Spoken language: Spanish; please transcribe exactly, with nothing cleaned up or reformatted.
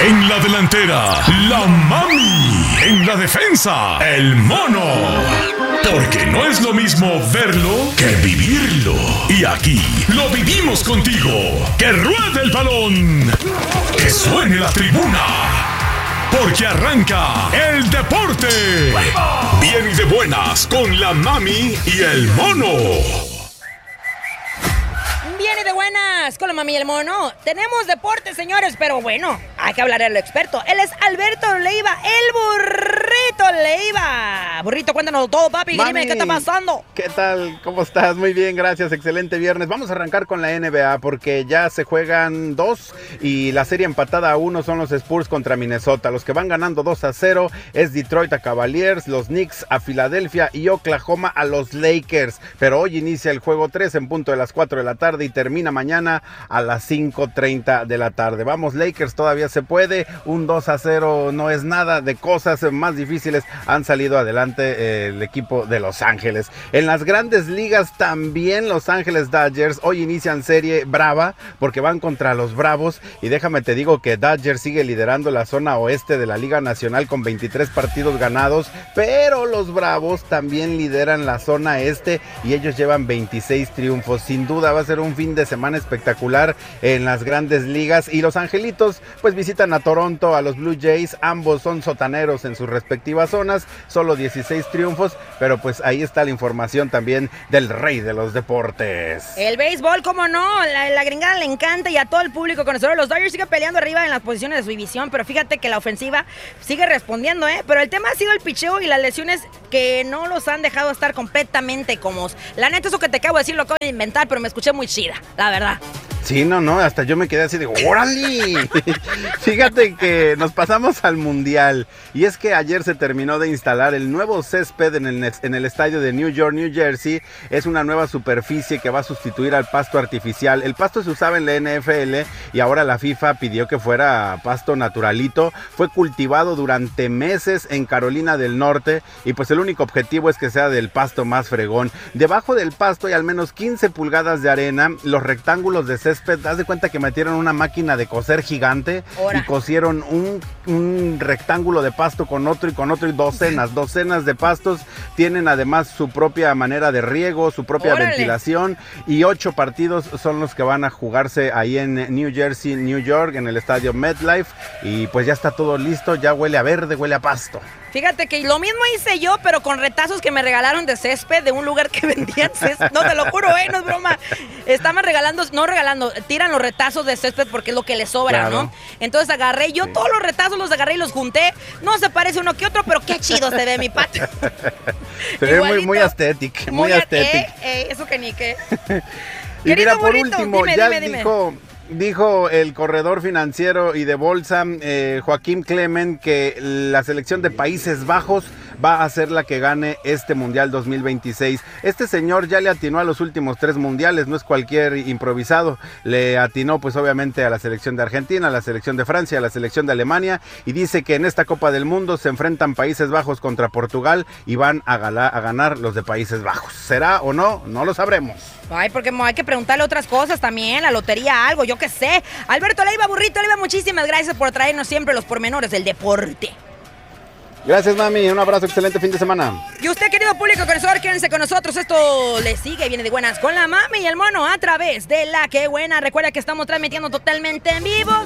En la delantera, la mami. En la defensa, el mono. Porque no es lo mismo verlo que vivirlo. Y aquí lo vivimos contigo. ¡Que ruede el balón! ¡Que suene la tribuna! Porque arranca el deporte. Bien y de buenas con la mami y el mono. Bien y de buenas con la mami y el mono. Tenemos deporte, señores, pero bueno, hay que hablar al experto. Él es Alberto Leiva, el burrito Leiva. Burrito, cuéntanos todo, papi. Mami, dime, ¿qué está pasando? ¿Qué tal? ¿Cómo estás? Muy bien, gracias. Excelente viernes. Vamos a arrancar con la N B A porque ya se juegan dos y la serie empatada a uno son los Spurs contra Minnesota. Los que van ganando dos a cero es Detroit a Cavaliers, los Knicks a Filadelfia y Oklahoma a los Lakers. Pero hoy inicia el juego tres en punto de las cuatro de la tarde y termina mañana a las cinco treinta de la tarde. Vamos, Lakers, todavía se puede. Un dos a cero no es nada. De cosas más difíciles han salido adelante eh, el equipo de Los Ángeles. En las grandes ligas también Los Ángeles Dodgers hoy inician serie brava porque van contra los Bravos y déjame te digo que Dodgers sigue liderando la zona oeste de la Liga Nacional con veintitrés partidos ganados, pero los Bravos también lideran la zona este y ellos llevan veintiséis triunfos. Sin duda va a ser un fin de semana espectacular en las grandes ligas y los Angelitos pues visitan a Toronto, a los Blue Jays. Ambos son sotaneros en sus respectivas zonas, solo dieciséis triunfos, pero pues ahí está la información también del rey de los deportes. El béisbol, cómo no, la, la gringada le encanta y a todo el público conocedor. Los Dodgers siguen peleando arriba en las posiciones de su división, pero fíjate que la ofensiva sigue respondiendo, ¿eh? Pero el tema ha sido el picheo y las lesiones que no los han dejado estar completamente cómodos. La neta, eso que te acabo de decir lo acabo de inventar, pero me escuché muy chida, la verdad. Sí, no, no, hasta yo me quedé así de ¡órale! Fíjate que nos pasamos al Mundial y es que ayer se terminó de instalar el nuevo césped en el, en el estadio de New York, New Jersey. Es una nueva superficie que va a sustituir al pasto artificial. El pasto se usaba en la N F L y ahora la FIFA pidió que fuera pasto naturalito. Fue cultivado durante meses en Carolina del Norte y pues el único objetivo es que sea del pasto más fregón. Debajo del pasto hay al menos quince pulgadas de arena. Los rectángulos de césped, haz de cuenta que metieron una máquina de coser gigante Ahora. y cosieron un, un rectángulo de pasto con otro y con otro y docenas, docenas de pastos. Tienen además su propia manera de riego, su propia Órale. ventilación y ocho partidos son los que van a jugarse ahí en New Jersey, New York, en el estadio MetLife y pues ya está todo listo, ya huele a verde, huele a pasto. Fíjate que lo mismo hice yo, pero con retazos que me regalaron de césped de un lugar que vendían césped. No, te lo juro, ¿eh? No es broma. Estaban regalando, no regalando, tiran los retazos de césped porque es lo que les sobra, claro. ¿no? Entonces agarré yo sí. todos los retazos, los agarré y los junté. No se parece uno que otro, pero qué chido se ve mi pato. Se ve muy, muy estético, muy, muy estético. Eh, eh, eso que ni qué. Y Querido mira, por burrito, último, dime, ya dime, dime. dijo... Dijo el corredor financiero y de bolsa eh, Joaquín Clement que la selección de Países Bajos va a ser la que gane este Mundial dos mil veintiséis. Este señor ya le atinó a los últimos tres mundiales, no es cualquier improvisado. Le atinó pues obviamente a la selección de Argentina, a la selección de Francia, a la selección de Alemania y dice que en esta Copa del Mundo se enfrentan Países Bajos contra Portugal y van a, gala, a ganar los de Países Bajos. ¿Será o no? No lo sabremos. Ay, porque hay que preguntarle otras cosas también, la lotería, algo, yo qué sé. Alberto Leiva, burrito Leiva, muchísimas gracias por traernos siempre los pormenores del deporte. Gracias, mami. Un abrazo, excelente fin de semana. Y usted, querido público conocedor, quédense con nosotros. Esto le sigue, viene de buenas con la mami y el mono a través de La Que Buena. Recuerda que estamos transmitiendo totalmente en vivo.